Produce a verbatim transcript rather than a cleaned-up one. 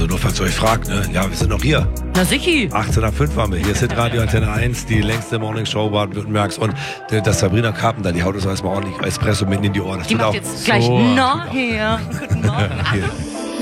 Also nur falls ihr euch fragt, ne? Ja, wir sind noch hier. Na sichi. achtzehn Komma fünf waren wir hier. Ist Radio Antenne eins, die längste Morningshow Baden-Württembergs. Und das Sabrina Carpenter, die haut uns erstmal ordentlich Espresso mitten in die Ohren. Das Die macht auch jetzt gleich so nachher. Guten Morgen. hier.